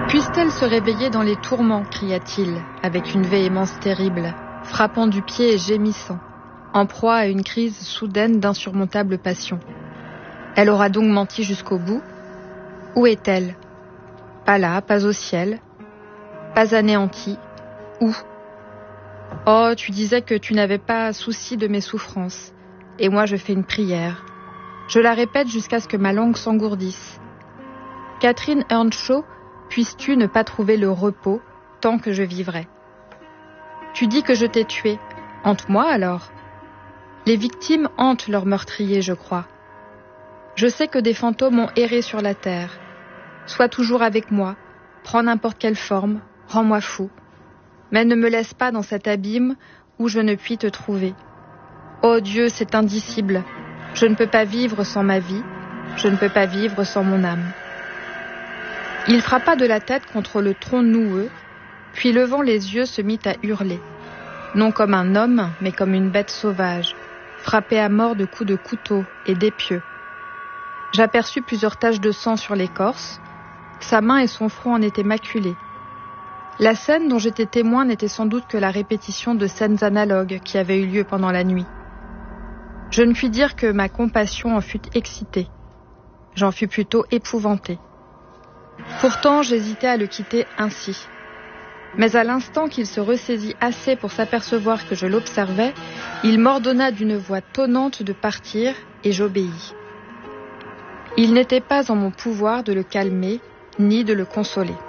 Puisse-t-elle se réveiller dans les tourments, cria-t-il, avec une véhémence terrible, frappant du pied et gémissant, en proie à une crise soudaine d'insurmontable passion. Elle aura donc menti jusqu'au bout? Où est-elle? Pas là, pas au ciel, pas anéantie. Où? Oh, tu disais que tu n'avais pas souci de mes souffrances, et moi je fais une prière. Je la répète jusqu'à ce que ma langue s'engourdisse. Catherine Earnshaw, puisses-tu ne pas trouver le repos tant que je vivrai? Tu dis que je t'ai tué. Hante-moi alors. Les victimes hantent leurs meurtriers, je crois. Je sais que des fantômes ont erré sur la terre. Sois toujours avec moi, prends n'importe quelle forme, rends-moi fou. Mais ne me laisse pas dans cet abîme où je ne puis te trouver. Oh Dieu, c'est indicible. Je ne peux pas vivre sans ma vie, je ne peux pas vivre sans mon âme. Il frappa de la tête contre le tronc noueux, puis levant les yeux se mit à hurler. Non comme un homme, mais comme une bête sauvage, frappée à mort de coups de couteau et d'épieux. J'aperçus plusieurs taches de sang sur l'écorce. Sa main et son front en étaient maculés. La scène dont j'étais témoin n'était sans doute que la répétition de scènes analogues qui avaient eu lieu pendant la nuit. Je ne puis dire que ma compassion en fut excitée. J'en fus plutôt épouvantée. Pourtant, j'hésitais à le quitter ainsi. Mais à l'instant qu'il se ressaisit assez pour s'apercevoir que je l'observais, il m'ordonna d'une voix tonnante de partir et j'obéis. Il n'était pas en mon pouvoir de le calmer ni de le consoler.